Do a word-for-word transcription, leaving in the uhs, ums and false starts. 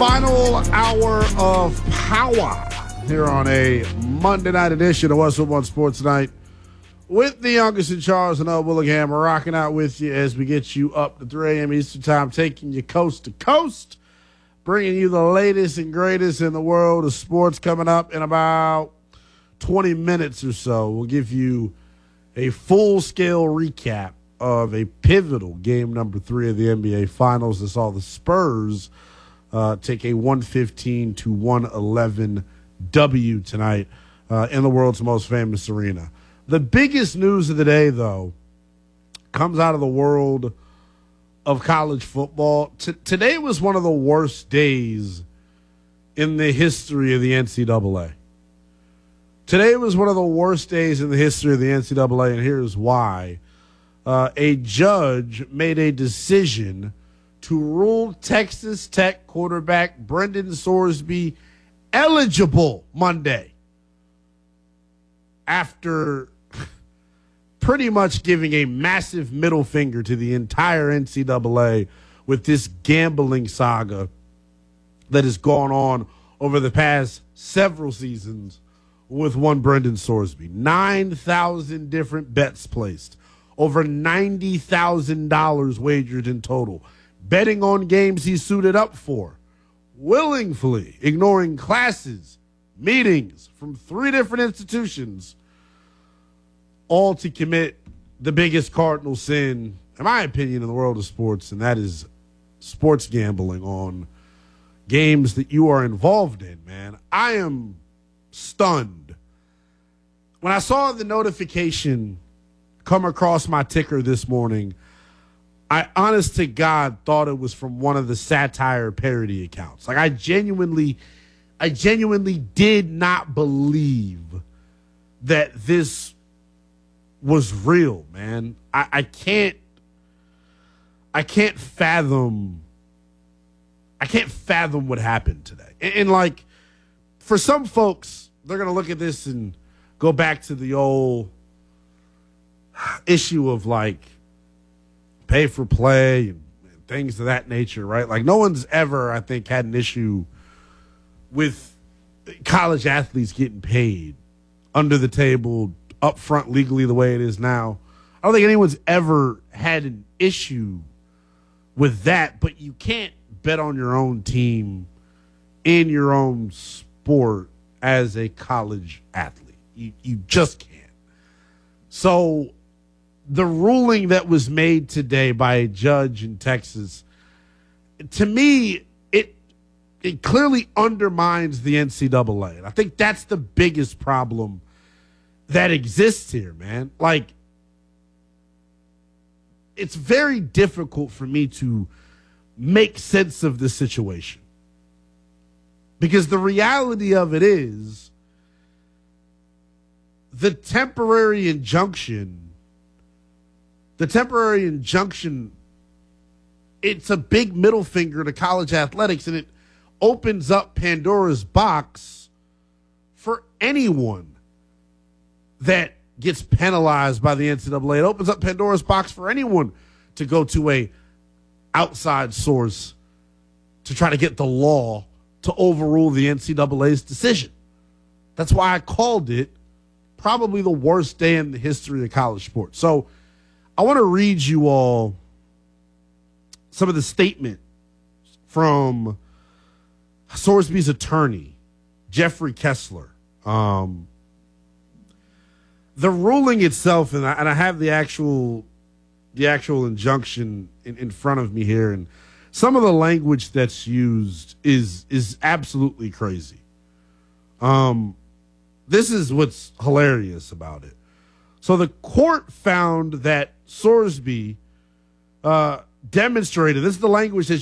Final hour of power here on a Monday night edition of Westwood One Sports Night with the youngest in Charles and Noah Willingham. We're rocking out with you as we get you up to three a.m. Eastern Time, taking you coast to coast, bringing you the latest and greatest in the world of sports. Coming up in about twenty minutes or so, we'll give you a full-scale recap of a pivotal game number three of the N B A Finals that saw the Spurs uh, take a one fifteen to one eleven W tonight uh, in the world's most famous arena. The biggest news of the day, though, comes out of the world of college football. T- today was one of the worst days in the history of the N C double A. Today was one of the worst days in the history of the N C double A, and here's why. Uh, a judge made a decision to rule Texas Tech quarterback Brendan Sorsby eligible Monday after pretty much giving a massive middle finger to the entire N C double A with this gambling saga that has gone on over the past several seasons with one Brendan Sorsby. nine thousand different bets placed. Over ninety thousand dollars wagered in total. Betting on games he suited up for. Willingly ignoring classes, meetings from three different institutions, all to commit the biggest cardinal sin, in my opinion, in the world of sports, and that is sports gambling on games that you are involved in, man. I am stunned. When I saw the notification come across my ticker this morning, I honest to God thought it was from one of the satire parody accounts. Like I genuinely, I genuinely did not believe that this was real, man. I, I can't, I can't fathom, I can't fathom what happened today. And, and like, for some folks, they're going to look at this and go back to the old issue of like pay for play and things of that nature, right? Like no one's ever, I think, had an issue with college athletes getting paid under the table, up front legally the way it is now. I don't think anyone's ever had an issue with that, but you can't bet on your own team in your own sport as a college athlete. You, you just can't. So the ruling that was made today by a judge in Texas, to me, it it clearly undermines the N C double A. And I think that's the biggest problem that exists here, man. Like, it's very difficult for me to make sense of this situation. Because the reality of it is the temporary injunction The temporary injunction, it's a big middle finger to college athletics, and it opens up Pandora's box for anyone that gets penalized by the N C double A. It opens up Pandora's box for anyone to go to a outside source to try to get the law to overrule the N C double A's decision. That's why I called it probably the worst day in the history of college sports. So I want to read you all some of the statement from Sorsby's attorney, Jeffrey Kessler. Um, the ruling itself, and I, and I have the actual the actual injunction in, in front of me here, and some of the language that's used is is absolutely crazy. Um, this is what's hilarious about it. So the court found that Sorsby uh, demonstrated, this is the language that